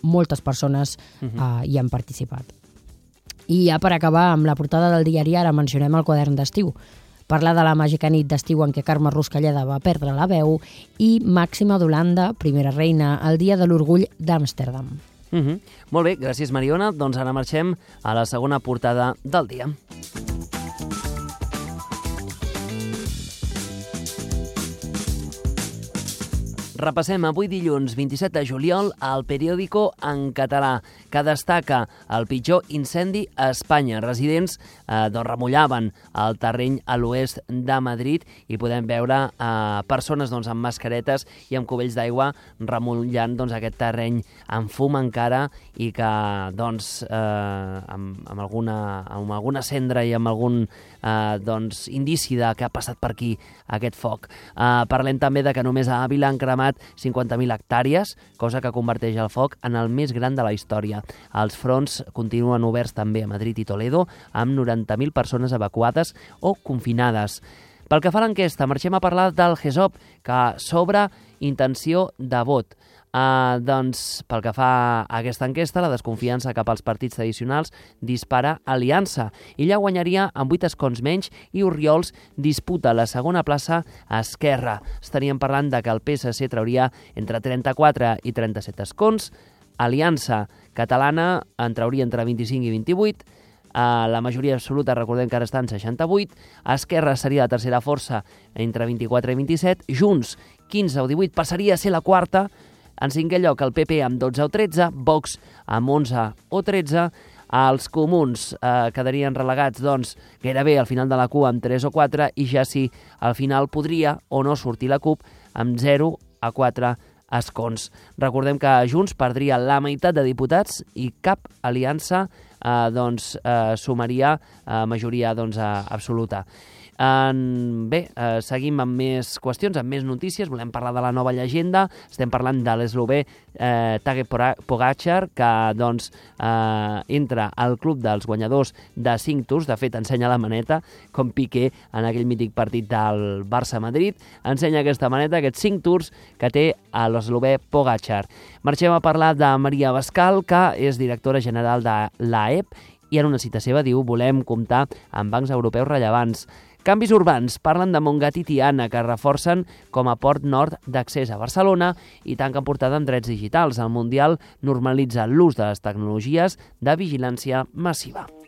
moltes persones hi han participat. I ja per acabar amb la portada del diari Ara mencionem el quadern d'estiu. Parla de la màgica nit d'estiu en què Carme Ruscalleda va perdre la veu i Màxima d'Holanda, primera reina, el dia de l'orgull d'Amsterdam. Molt bé, gràcies Mariona. Doncs ara marxem a la segona portada del dia. Repassem avui dilluns 27 de juliol al periòdico en català, que destaca el pitjor incendi a Espanya. Residents remullaven el terreny a l'oest de Madrid i podem veure persones amb mascaretes i amb cubells d'aigua remullant aquest terreny amb fum encara i que amb alguna cendra i amb algun indici que ha passat per aquí aquest foc. Parlem també de que només a Àvila han cremat 50.000 hectàrees, cosa que converteix el foc en el més gran de la història. Els fronts continuen oberts també a Madrid i Toledo, amb 90.000 persones evacuades o confinades. Pel que fa a l'enquesta, marxem a parlar del GESOP, que s'obre intenció de vot. Pel que fa a aquesta enquesta, la desconfiança cap als partits tradicionals dispara Aliança. Ella guanyaria amb 8 escons menys i Orriols disputa la segona plaça a Esquerra. Estaríem parlant de que el PSC trauria entre 34 i 37 escons, Aliança Catalana en trauria entre 25 i 28, la majoria absoluta recordem que ara està en 68, Esquerra seria la tercera força entre 24 i 27, Junts 15 o 18 passaria a ser la quarta, en cinquè lloc el PP amb 12 o 13, Vox amb 11 o 13, els comuns quedarien relegats gairebé al final de la cua amb 3 o 4 i ja sí, al final podria o no sortir la CUP amb 0 a 4 escons. Recordem que Junts perdria la meitat de diputats i cap aliança sumaria majoria absoluta. Seguim amb més qüestions, amb més notícies. Volem parlar de la nova llegenda. Estem parlant de l'eslovè Tadej Pogačar, que entra al club dels guanyadors de 5 Tours. De fet, ensenya la maneta, com Piqué en aquell mític partit del Barça-Madrid. Ensenya aquesta maneta, aquests 5 Tours que té l'eslovè Pogačar. Marxem a parlar de Maria Bascal, que és directora general de l'AEP, i en una cita seva diu: volem comptar amb bancs europeus rellevants. Canvis urbans. Parlen de Montgat i Tiana, que reforcen com a port nord d'accés a Barcelona i tanquen portada amb drets digitals. El Mundial normalitza l'ús de les tecnologies de vigilància massiva.